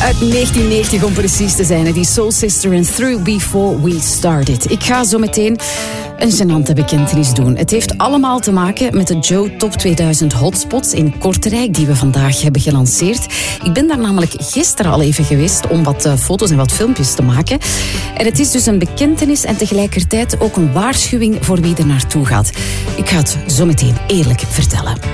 Uit 1990 om precies te zijn. Die Soul Sister en Through Before We Started. Ik ga zo meteen een gênante bekentenis doen. Het heeft allemaal te maken met de Joe Top 2000 Hotspots in Kortrijk die we vandaag hebben gelanceerd. Ik ben daar namelijk gisteren al even geweest om wat foto's en wat filmpjes te maken. En het is dus een bekentenis en tegelijkertijd ook een waarschuwing voor wie er naartoe gaat. Ik ga het zo meteen eerlijk vertellen.